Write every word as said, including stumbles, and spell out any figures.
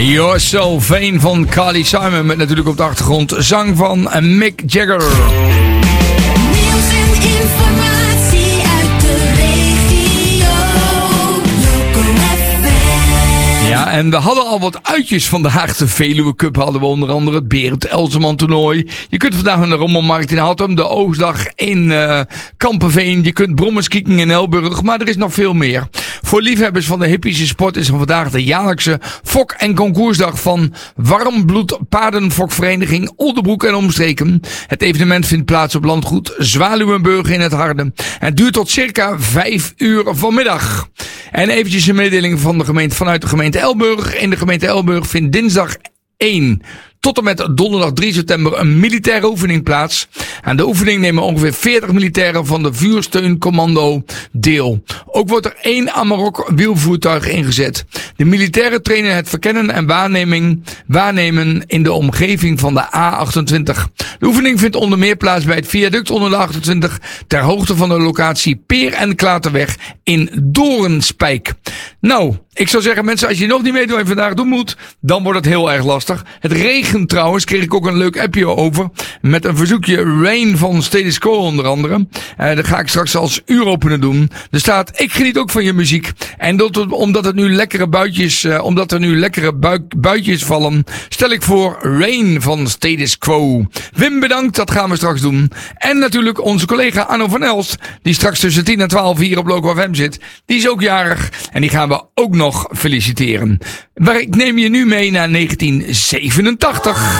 You're So Vain van Carly Simon met natuurlijk op de achtergrond zang van Mick Jagger. Nieuws en informatie uit de regio. Local F M. Ja, en we hadden al wat uitjes vandaag. De Veluwe Cup hadden we onder andere, het Berend Elseman toernooi. Je kunt vandaag naar de Rommelmarkt in Hattem, de Oogstdag in uh, Kampenveen. Je kunt Brommers kieken in Elburg, maar er is nog veel meer. Voor liefhebbers van de hippische sport is er vandaag de jaarlijkse fok- en concoursdag van Warmbloed Paardenfokvereniging Oldenbroek en omstreken. Het evenement vindt plaats op landgoed Zwaluwenburg in het Harde. Het duurt tot circa vijf uur vanmiddag. En eventjes een mededeling van de gemeente, vanuit de gemeente Elburg. In de gemeente Elburg vindt dinsdag één tot en met donderdag drie september een militaire oefening plaats. Aan de oefening nemen ongeveer veertig militairen van de vuursteuncommando deel. Ook wordt er één Amarok wielvoertuig ingezet. De militairen trainen het verkennen en waarneming, waarnemen in de omgeving van de A achtentwintig. De oefening vindt onder meer plaats bij het viaduct onder de achtentwintig ter hoogte van de locatie Peer en Klaterweg in Doornspijk. Nou, ik zou zeggen mensen, als je nog niet meedoet en vandaag doen moet, dan wordt het heel erg lastig. Het regent trouwens, kreeg ik ook een leuk appje over, met een verzoekje Rain van Status Quo onder andere. Uh, dat ga ik straks als uuropener doen. Er staat, ik geniet ook van je muziek. En dat, omdat het nu lekkere buitjes, uh, omdat er nu lekkere buik, buitjes vallen, stel ik voor Rain van Status Quo. Wim bedankt, dat gaan we straks doen. En natuurlijk onze collega Arno van Elst, die straks tussen tien en twaalf hier op Local F M zit. Die is ook jarig en die gaan we ook nog feliciteren. Maar ik neem je nu mee naar negentien zevenentachtig.